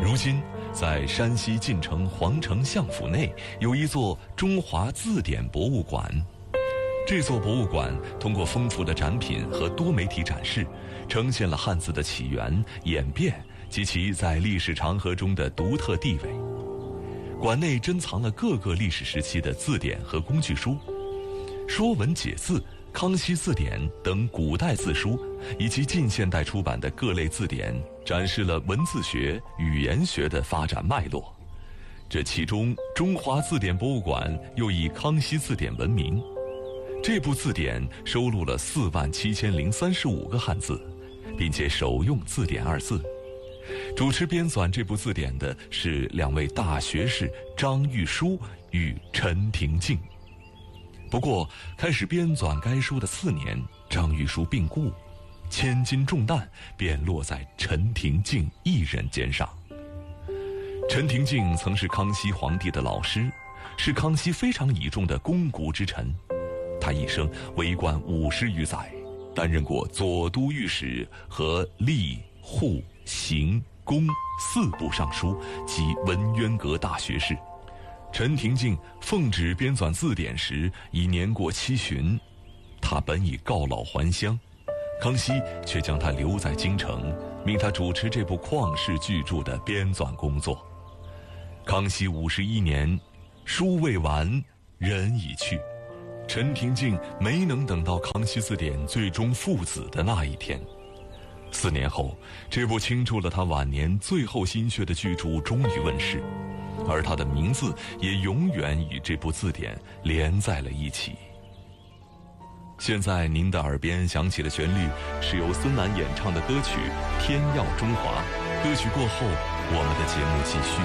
如今，在山西晋城皇城相府内有一座中华字典博物馆。这座博物馆通过丰富的展品和多媒体展示，呈现了汉字的起源、演变及其在历史长河中的独特地位。馆内珍藏了各个历史时期的字典和工具书，《说文解字》《康熙字典》等古代字书，以及近现代出版的各类字典，展示了文字学、语言学的发展脉络。这其中，中华字典博物馆又以康熙字典闻名。这部字典收录了47035个汉字，并且首用字典二字。主持编纂这部字典的是2位大学士张玉书与陈廷敬。不过，开始编纂该书的4年，张玉书病故，千斤重担便落在陈廷敬一人肩上。陈廷敬曾是康熙皇帝的老师，是康熙非常倚重的肱骨之臣。他一生为官50余载，担任过左都御史和吏、户、刑、工4部尚书及文渊阁大学士。陈廷敬奉旨编纂字典时已年过70旬，他本已告老还乡，康熙却将他留在京城，命他主持这部旷世巨著的编纂工作。康熙51年，书未完，人已去。陈廷敬没能等到康熙字典最终复子的那一天。4年后，这部倾注了他晚年最后心血的巨著终于问世，而他的名字也永远与这部字典连在了一起。现在您的耳边响起的旋律是由孙楠演唱的歌曲《天耀中华》。歌曲过后，我们的节目继续。